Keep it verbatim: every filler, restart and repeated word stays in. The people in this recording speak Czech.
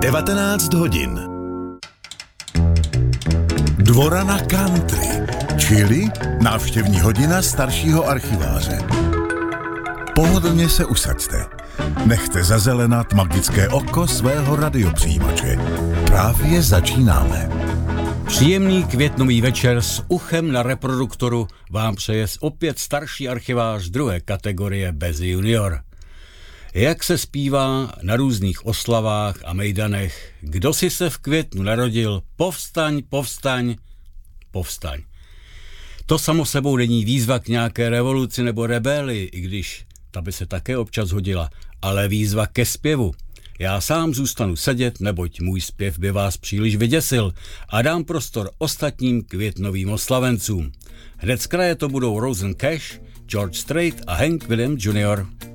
devatenáct hodin. Dvorana country, čili návštěvní hodina staršího archiváře. Pohodlně se usaďte. Nechte zazelenat magické oko svého radiopřijímače. Právě začínáme. Příjemný květnový večer s uchem na reproduktoru vám přeje opět starší archivář druhé kategorie bez junior. Jak se zpívá na různých oslavách a mejdanech, kdo si se v květnu narodil, povstaň, povstaň, povstaň. To samo sebou není výzva k nějaké revoluci nebo rebelii, i když ta by se také občas hodila, ale výzva ke zpěvu. Já sám zůstanu sedět, neboť můj zpěv by vás příliš vyděsil a dám prostor ostatním květnovým oslavencům. Hned z kraje to budou Rosen Cash, George Strait a Hank Williams junior